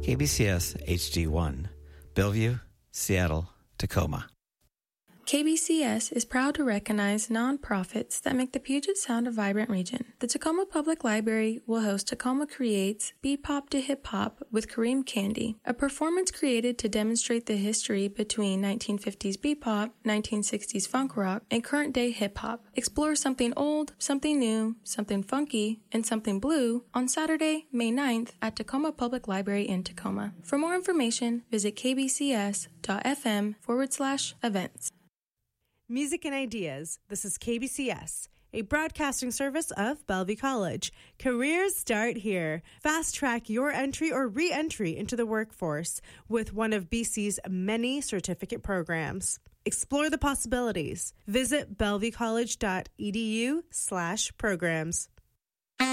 KBCS HD1, Bellevue, Seattle, Tacoma. KBCS is proud to recognize nonprofits that make the Puget Sound a vibrant region. The Tacoma Public Library will host Tacoma Creates Bebop to Hip Hop with Kareem Candy, a performance created to demonstrate the history between 1950s bebop, 1960s funk rock, and current-day hip-hop. Explore something old, something new, something funky, and something blue on Saturday, May 9th at Tacoma Public Library in Tacoma. For more information, visit kbcs.fm/events. Music and Ideas. This is KBCS, a broadcasting service of Bellevue College. Careers start here. Fast track your entry or re-entry into the workforce with one of BC's many certificate programs. Explore the possibilities. Visit bellevuecollege.edu/programs.